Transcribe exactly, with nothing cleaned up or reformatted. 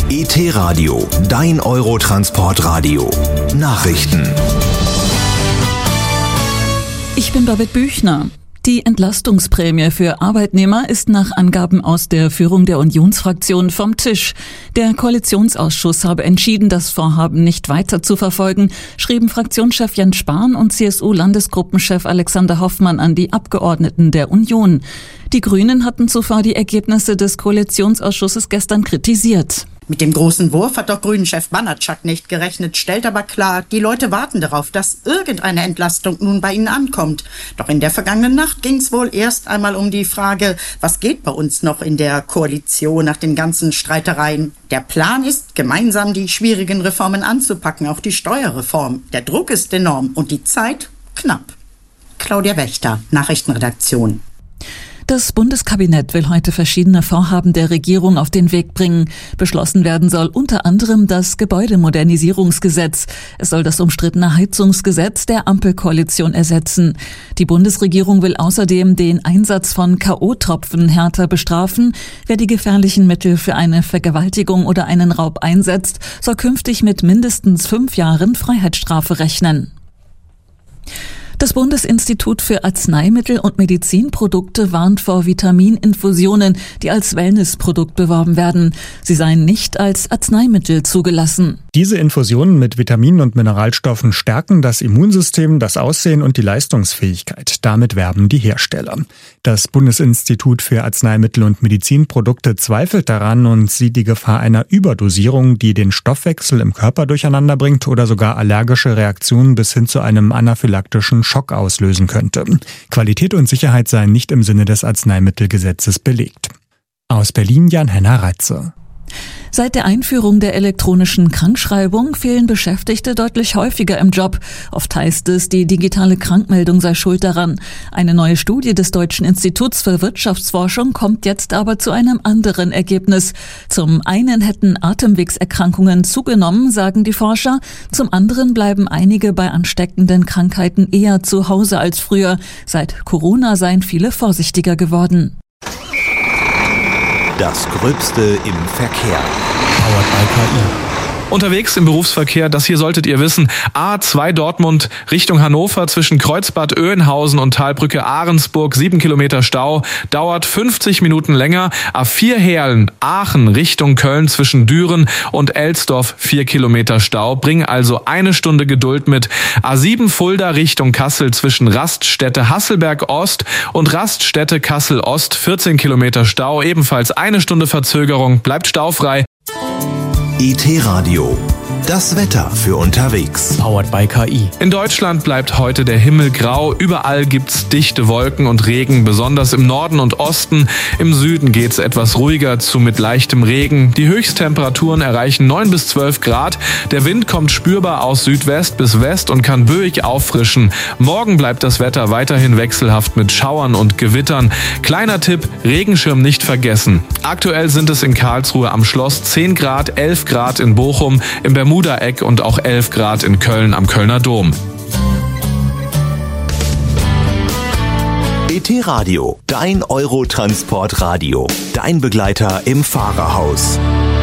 E T-Radio, dein Eurotransportradio. Nachrichten. Ich bin Babette Büchner. Die Entlastungsprämie für Arbeitnehmer ist nach Angaben aus der Führung der Unionsfraktion vom Tisch. Der Koalitionsausschuss habe entschieden, das Vorhaben nicht weiter zu verfolgen, schrieben Fraktionschef Jens Spahn und C S U-Landesgruppenchef Alexander Hoffmann an die Abgeordneten der Union. Die Grünen hatten zuvor die Ergebnisse des Koalitionsausschusses gestern kritisiert. Mit dem großen Wurf hat doch Grünen-Chef Banatschak nicht gerechnet, stellt aber klar, die Leute warten darauf, dass irgendeine Entlastung nun bei ihnen ankommt. Doch in der vergangenen Nacht ging es wohl erst einmal um die Frage, was geht bei uns noch in der Koalition nach den ganzen Streitereien. Der Plan ist, gemeinsam die schwierigen Reformen anzupacken, auch die Steuerreform. Der Druck ist enorm und die Zeit knapp. Claudia Wächter, Nachrichtenredaktion. Das Bundeskabinett will heute verschiedene Vorhaben der Regierung auf den Weg bringen. Beschlossen werden soll unter anderem das Gebäudemodernisierungsgesetz. Es soll das umstrittene Heizungsgesetz der Ampelkoalition ersetzen. Die Bundesregierung will außerdem den Einsatz von K O-Tropfen härter bestrafen. Wer die gefährlichen Mittel für eine Vergewaltigung oder einen Raub einsetzt, soll künftig mit mindestens fünf Jahren Freiheitsstrafe rechnen. Das Bundesinstitut für Arzneimittel und Medizinprodukte warnt vor Vitamininfusionen, die als Wellnessprodukt beworben werden. Sie seien nicht als Arzneimittel zugelassen. Diese Infusionen mit Vitaminen und Mineralstoffen stärken das Immunsystem, das Aussehen und die Leistungsfähigkeit. Damit werben die Hersteller. Das Bundesinstitut für Arzneimittel und Medizinprodukte zweifelt daran und sieht die Gefahr einer Überdosierung, die den Stoffwechsel im Körper durcheinander bringt oder sogar allergische Reaktionen bis hin zu einem anaphylaktischen Schock auslösen könnte. Qualität und Sicherheit seien nicht im Sinne des Arzneimittelgesetzes belegt. Aus Berlin Jan-Henner Reitze. Seit der Einführung der elektronischen Krankschreibung fehlen Beschäftigte deutlich häufiger im Job. Oft heißt es, die digitale Krankmeldung sei schuld daran. Eine neue Studie des Deutschen Instituts für Wirtschaftsforschung kommt jetzt aber zu einem anderen Ergebnis. Zum einen hätten Atemwegserkrankungen zugenommen, sagen die Forscher. Zum anderen bleiben einige bei ansteckenden Krankheiten eher zu Hause als früher. Seit Corona seien viele vorsichtiger geworden. Das Gröbste im Verkehr. Powered by K I. Unterwegs im Berufsverkehr, das hier solltet ihr wissen, A zwei Dortmund Richtung Hannover zwischen Kreuzbad Oeynhausen und Talbrücke Ahrensburg, sieben Kilometer Stau, dauert fünfzig Minuten länger. A vier Heerlen Aachen Richtung Köln zwischen Düren und Elsdorf, vier Kilometer Stau, bring also eine Stunde Geduld mit. A sieben Fulda Richtung Kassel zwischen Raststätte Hasselberg Ost und Raststätte Kassel Ost, vierzehn Kilometer Stau, ebenfalls eine Stunde Verzögerung, bleibt staufrei. E T-Radio, das Wetter für unterwegs. Powered by K I. In Deutschland bleibt heute der Himmel grau. Überall gibt's dichte Wolken und Regen, besonders im Norden und Osten. Im Süden geht's etwas ruhiger zu mit leichtem Regen. Die Höchsttemperaturen erreichen neun bis zwölf Grad. Der Wind kommt spürbar aus Südwest bis West und kann böig auffrischen. Morgen bleibt das Wetter weiterhin wechselhaft mit Schauern und Gewittern. Kleiner Tipp, Regenschirm nicht vergessen. Aktuell sind es in Karlsruhe am Schloss zehn Grad, elf Grad in Bochum, im Bermuda-Eck und auch elf Grad in Köln am Kölner Dom. E T-Radio, dein Eurotransportradio, dein Begleiter im Fahrerhaus.